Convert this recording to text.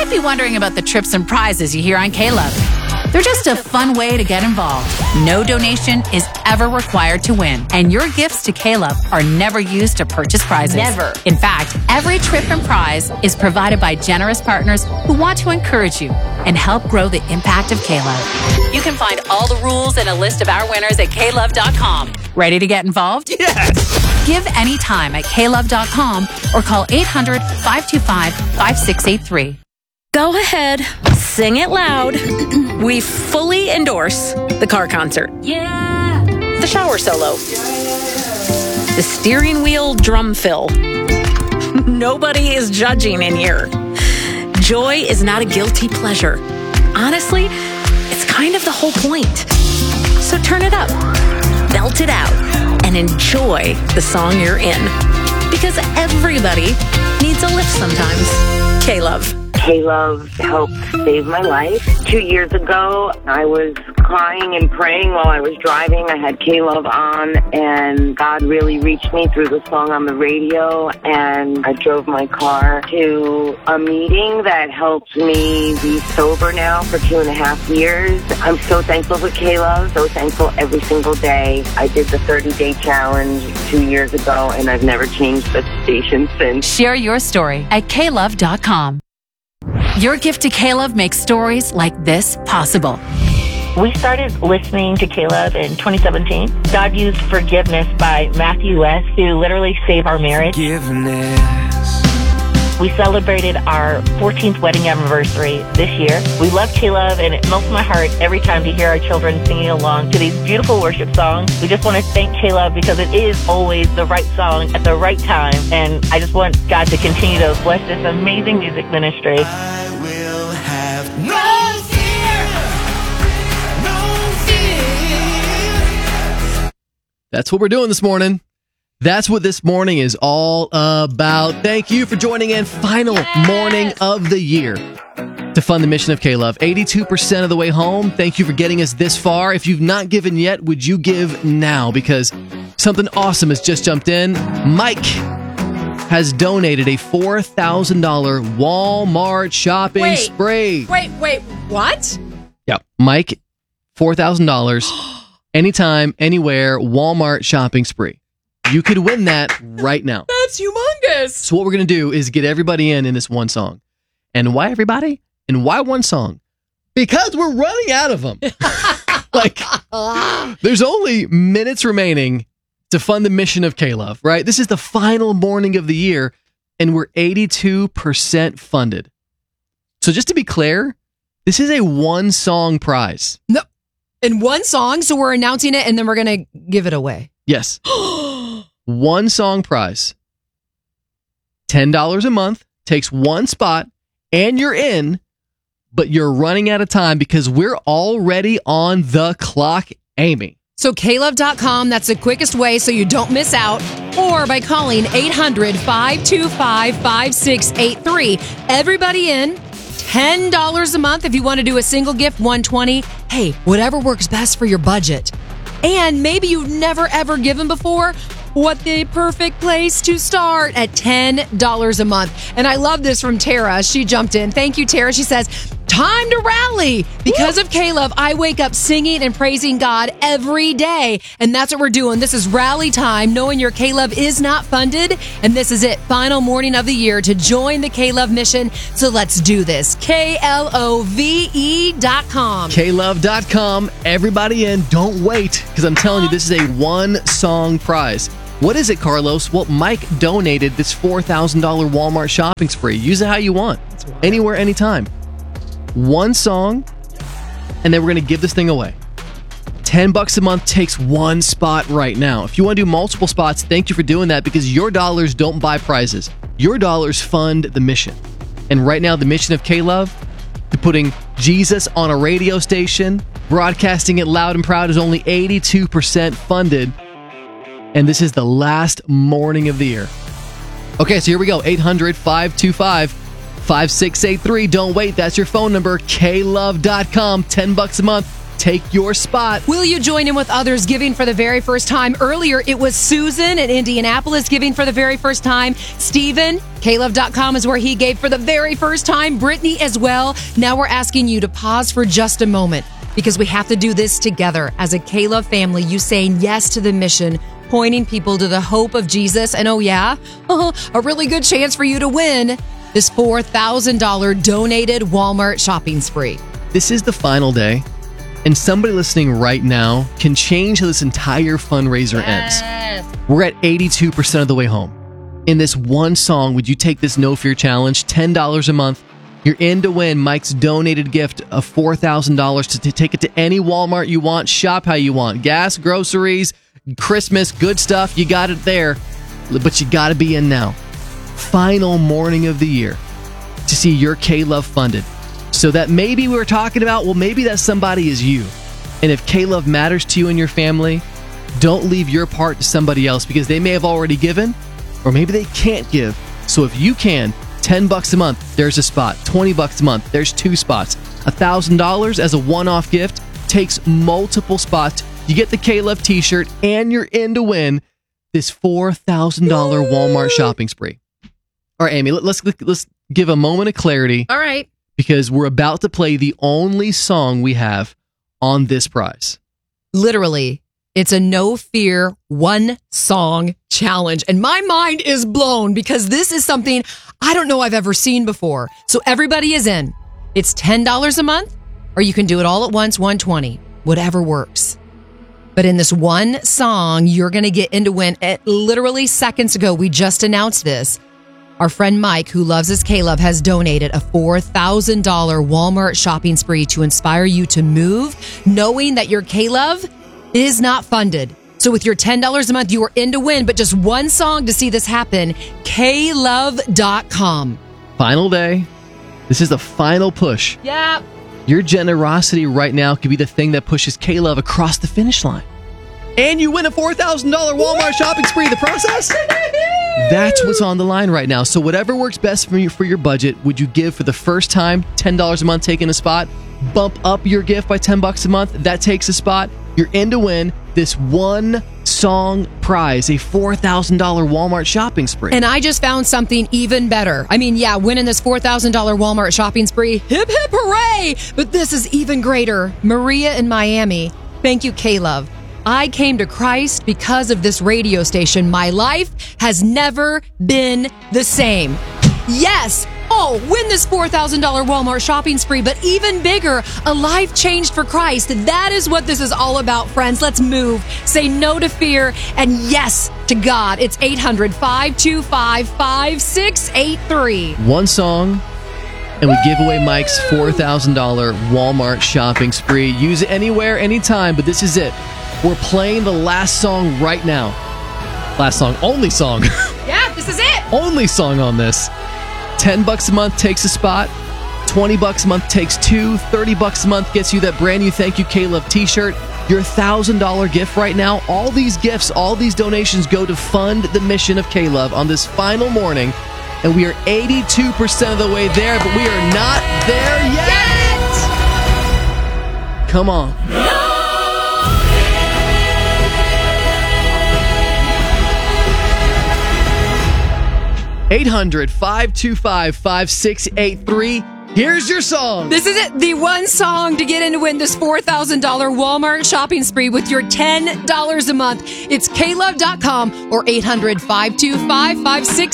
might be wondering about the trips and prizes you hear on K-Love. They're just a fun way to get involved. No donation is ever required to win, and your gifts to K-Love are never used to purchase prizes. Never. In fact, every trip and prize is provided by generous partners who want to encourage you and help grow the impact of K-Love. You can find all the rules and a list of our winners at klove.com. Ready to get involved? Yes! Give anytime at klove.com or call 800-525-5683. Go ahead, sing it loud. We fully endorse the car concert. Yeah! The shower solo. The steering wheel drum fill. Nobody is judging in here. Joy is not a guilty pleasure. Honestly, it's kind of the whole point. So turn it up, belt it out, and enjoy the song you're in. Because everybody needs a lift sometimes. K-Love. K-Love helped save my life. 2 years ago, I was crying and praying while I was driving. I had K-Love on, and God really reached me through the song on the radio, and I drove my car to a meeting that helped me be sober now for 2.5 years. I'm so thankful for K-Love, so thankful every single day. I did the 30-day challenge 2 years ago, and I've never changed the station since. Share your story at klove.com. Your gift to K-Love makes stories like this possible. We started listening to K-Love in 2017. God used Forgiveness by Matthew West to literally save our marriage. Forgiveness. We celebrated our 14th wedding anniversary this year. We love K-Love, and it melts my heart every time to hear our children singing along to these beautiful worship songs. We just want to thank K-Love because it is always the right song at the right time, and I just want God to continue to bless this amazing music ministry. I will have no fear. No fear. That's what we're doing this morning. That's what this morning is all about. Thank you for joining in. Final morning of the year to fund the mission of K-Love. 82% of the way home. Thank you for getting us this far. If you've not given yet, would you give now? Because something awesome has just jumped in. Mike has donated a $4,000 Walmart shopping spree. Wait, what? Yeah, Mike, $4,000. Anytime, anywhere, Walmart shopping spree. You could win that right now. That's humongous. So what we're going to do is get everybody in this one song. And why everybody? And why one song? Because we're running out of them. There's only minutes remaining to fund the mission of K-Love, right? This is the final morning of the year, and we're 82% funded. So just to be clear, this is a one-song prize. No, in one song, so we're announcing it, and then we're going to give it away. Yes. One song prize. $10 a month, takes one spot, and you're in, but you're running out of time because we're already on the clock, Amy. So klove.com, that's the quickest way so you don't miss out. Or by calling 800-525-5683. Everybody in, $10 a month if you want to do a single gift, $120. Hey, whatever works best for your budget. And maybe you've never ever given before. What the perfect place to start at $10 a month. And I love this from Tara. She jumped in. Thank you, Tara. She says, time to rally. Because of K-Love, I wake up singing and praising God every day. And that's what we're doing. This is rally time, knowing your K-Love is not funded. And this is it. Final morning of the year to join the K-Love mission. So let's do this. KLOVE.com. KLove.com. Everybody in. Don't wait. Because I'm telling you, this is a one-song prize. What is it, Carlos? Well, Mike donated this $4,000 Walmart shopping spree. Use it how you want. Anywhere, anytime. One song, and then we're going to give this thing away. $10 a month takes one spot right now. If you want to do multiple spots, thank you for doing that because your dollars don't buy prizes. Your dollars fund the mission. And right now, the mission of K-Love, to putting Jesus on a radio station, broadcasting it loud and proud, is only 82% funded. And this is the last morning of the year. Okay, so here we go. 800-525-5683. Don't wait. That's your phone number. KLove.com. $10 a month. take your spot. Will you join in with others giving for the very first time? Earlier, it was Susan in Indianapolis giving for the very first time. Stephen, KLove.com is where he gave for the very first time. Brittany as well. Now we're asking you to pause for just a moment because we have to do this together as a KLove family. You saying yes to the mission, pointing people to the hope of Jesus. And oh yeah, a really good chance for you to win this $4,000 donated Walmart shopping spree. This is the final day, and somebody listening right now can change how this entire fundraiser ends. We're at 82% of the way home. In this one song, would you take this No Fear Challenge? $10 a month. You're in to win Mike's donated gift of $4,000 to take it to any Walmart you want, shop how you want. Gas, groceries, Christmas, good stuff. You got it there, but you got to be in now. Final morning of the year to see your KLove funded. So that maybe we were talking about, well, maybe that somebody is you. And if KLove matters to you and your family, don't leave your part to somebody else because they may have already given, or maybe they can't give. So if you can, $10 a month, there's a spot. $20 a month, there's 2 spots. $1,000 as a one-off gift takes multiple spots. You get the KLove t-shirt and you're in to win this $4,000 Walmart shopping spree. All right, Amy, let's give a moment of clarity. All right. Because we're about to play the only song we have on this prize. Literally, it's a no fear one song challenge. And my mind is blown because this is something I don't know I've ever seen before. So everybody is in. It's $10 a month, or you can do it all at once, $120, whatever works. But in this one song, you're going to get in to win. Literally seconds ago, we just announced this. Our friend Mike, who loves his KLove, has donated a $4,000 Walmart shopping spree to inspire you to move, knowing that your KLove is not funded. So with your $10 a month, you are in to win, but just one song to see this happen, KLove.com. Final day. This is the final push. Yep. Your generosity right now could be the thing that pushes KLove across the finish line. And you win a $4,000 Walmart shopping spree in the process? That's what's on the line right now. So whatever works best for your budget, would you give for the first time $10 a month taking a spot? Bump up your gift by $10 a month. That takes a spot. You're in to win this one song prize, a $4,000 Walmart shopping spree. And I just found something even better. I mean, yeah, winning this $4,000 Walmart shopping spree, hip, hip, hooray! But this is even greater. Maria in Miami, thank you, KLove. I came to Christ because of this radio station. My life has never been the same. Yes! Oh, win this $4,000 Walmart shopping spree, but even bigger, a life changed for Christ. That is what this is all about, friends. Let's move. Say no to fear and yes to God. It's 800-525-5683. One song, and we give away Mike's $4,000 Walmart shopping spree. Use it anywhere, anytime, but this is it. We're playing the last song right now. Last song, only song. Yeah, this is it. Only song on this. $10 a month takes a spot. $20 a month takes 2. $30 a month gets you that brand new Thank You KLove t-shirt. Your $1,000 gift right now. All these gifts, all these donations go to fund the mission of KLove on this final morning. And we are 82% of the way there, but we are not there yet. Come on. 800-525-5683. Here's your song. This is it. The one song to get in to win this $4,000 Walmart shopping spree with your $10 a month. It's KLove.com or 800-525-5683.